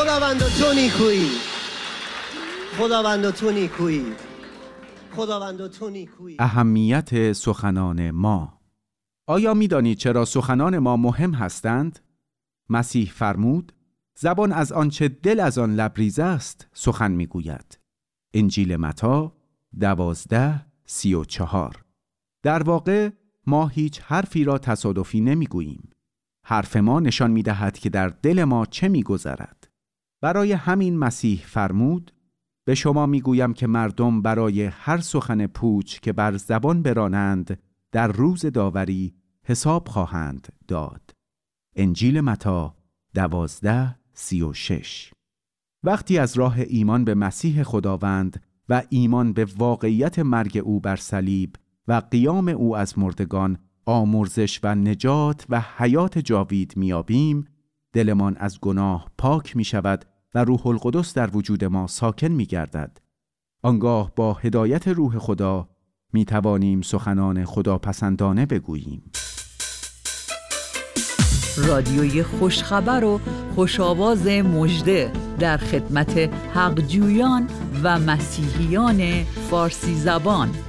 خداوند تو نیکویی، خداوند تو نیکویی، خداوند تو نیکویی. اهمیت سخنان ما. آیا می‌دانید چرا سخنان ما مهم هستند؟ مسیح فرمود زبان از آنچه دل از آن لبریز است سخن می‌گوید. انجیل متی 12:34. در واقع ما هیچ حرفی را تصادفی نمی‌گوییم. حرف ما نشان می‌دهد که در دل ما چه می‌گذرد. برای همین مسیح فرمود به شما می‌گویم که مردم برای هر سخن پوچ که بر زبان برانند در روز داوری حساب خواهند داد. انجیل متی 12:36. وقتی از راه ایمان به مسیح خداوند و ایمان به واقعیت مرگ او بر صلیب و قیام او از مردگان آمرزش و نجات و حیات جاوید میابیم، دلمان از گناه پاک می شود و روح القدس در وجود ما ساکن می گردد. آنگاه با هدایت روح خدا می توانیم سخنان خداپسندانه بگوییم. رادیوی خوشخبر و خوشاواز مژده در خدمت حقجویان و مسیحیان فارسی زبان.